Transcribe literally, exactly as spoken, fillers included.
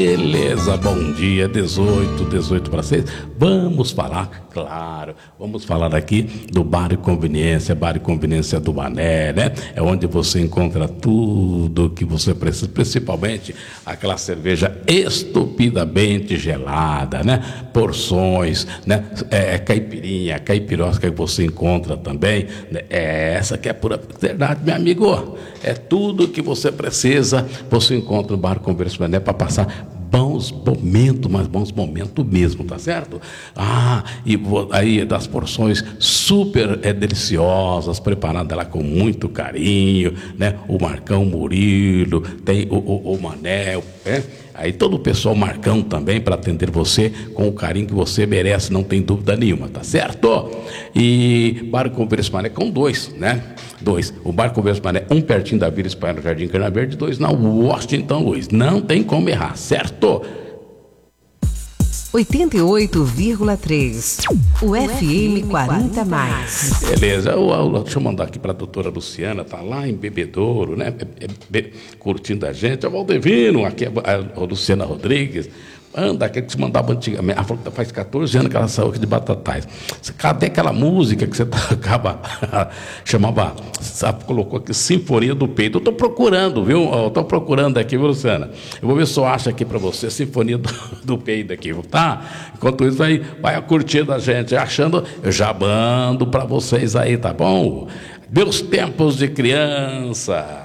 Beleza, bom dia, dezoito, dezoito para seis. Vamos falar, claro, vamos falar aqui do Bar e Conveniência, Bar e Conveniência do Mané, né? É onde você encontra tudo que você precisa, principalmente aquela cerveja estupidamente gelada, né? Porções, né? É, caipirinha, caipirosca que você encontra também, né? É essa que é pura verdade, meu amigo. É tudo que você precisa, você encontra no Bar e Conveniência do Mané para passar bons momentos, mas bons momentos mesmo, tá certo? Ah, e aí das porções super é, deliciosas, preparadas lá com muito carinho, né? O Marcão Murilo, tem o, o, o Manel, né? Aí todo o pessoal Marcão também para atender você com o carinho que você merece, não tem dúvida nenhuma, tá certo? E Bar Conveniência Mané com dois, né? Dois. O Bar Conveniência Mané, um pertinho da Vila Espanha no Jardim Cana Verde, dois na Washington Luiz. Não tem como errar, certo? oitenta e oito vírgula três, o F M quarenta mais. Beleza, eu, eu, deixa eu mandar aqui para a doutora Luciana, tá lá em Bebedouro, né? Be, be, curtindo a gente. O Valdevino, aqui é a, a Luciana Rodrigues. Anda, aquele que se mandava antigamente. Ela falou que faz catorze anos que ela saiu aqui de Batatais. Cadê aquela música que você acaba chamava, sabe, colocou aqui, Sinfonia do Peito? Eu estou procurando, viu? Estou procurando aqui, viu, Luciana? Eu vou ver se eu acho aqui para você, Sinfonia do, do Peito aqui, tá? Enquanto isso, aí vai curtindo a gente, achando, eu já mando para vocês aí, tá bom? Meus tempos de criança.